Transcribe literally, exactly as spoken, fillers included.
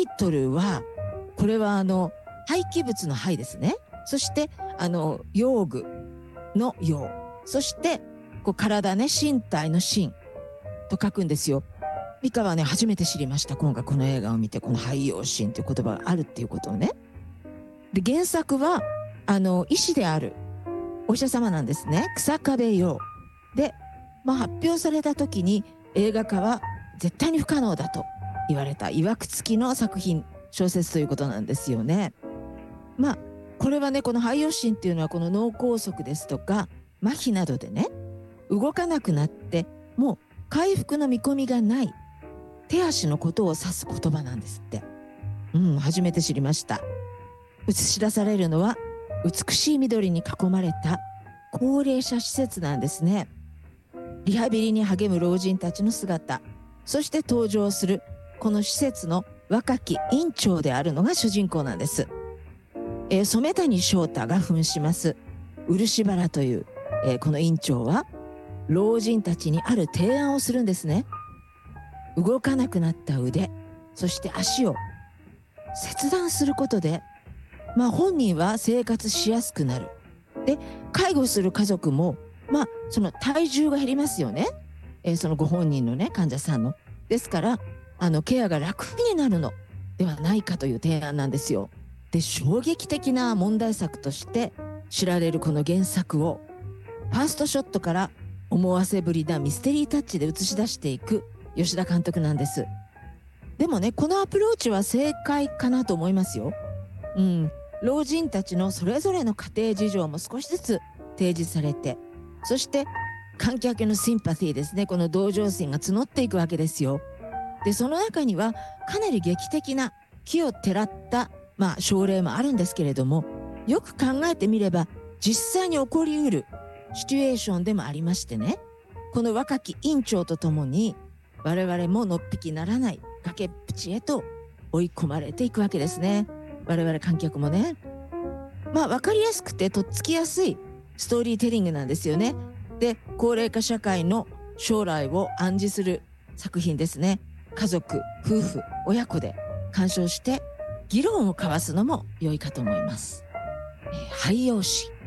イトルは、これはあの廃棄物の廃ですね。そしてあの用具の用、そしてこう体ね、身体の身と書くんですよ。ミカはね、初めて知りました。今回この映画を見て、この廃用心という言葉があるっていうことをね。で、原作はあの医師であるお医者様なんですね。草壁陽で、まあ、発表された時に映画化は絶対に不可能だと言われた曰く付きの作品、小説ということなんですよね。まあこれはね、この肺葉心っていうのはこの脳梗塞ですとか麻痺などでね、動かなくなってもう回復の見込みがない手足のことを指す言葉なんですって。うん、初めて知りました。映し出されるのは美しい緑に囲まれた高齢者施設なんですね。リハビリに励む老人たちの姿、そして登場するこの施設の若き院長であるのが主人公なんです。えー、染谷翔太が扮します漆原という、えー、この院長は老人たちにある提案をするんですね。動かなくなった腕、そして足を切断することで、まあ本人は生活しやすくなる。で、介護する家族もまあその体重が減りますよね。えー、そのご本人のね、患者さんの。ですからあのケアが楽になるのではないかという提案なんですよ。で、衝撃的な問題作として知られるこの原作をファーストショットから思わせぶりなミステリータッチで映し出していく吉田監督なんです。でもね、このアプローチは正解かなと思いますよ。うん、老人たちのそれぞれの家庭事情も少しずつ提示されて、そして観客のシンパシーですね、この同情心が募っていくわけですよ。で、その中にはかなり劇的な奇をてらったまあ症例もあるんですけれども、よく考えてみれば実際に起こりうるシチュエーションでもありましてね、この若き院長とともに我々ものっぴきならない崖っぷちへと追い込まれていくわけですね。我々観客もね。まあ分かりやすくてとっつきやすいストーリーテリングなんですよね。で、高齢化社会の将来を暗示する作品ですね。家族、夫婦、親子で鑑賞して議論を交わすのも良いかと思います。えー、肺葉子